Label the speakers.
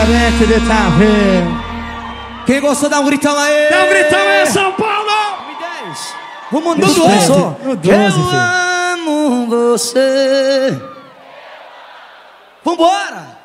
Speaker 1: Quem gostou, dá um gritão aí!
Speaker 2: Dá um gritão aí, São Paulo!
Speaker 1: Vamos no 12! Eu amo você! Vambora!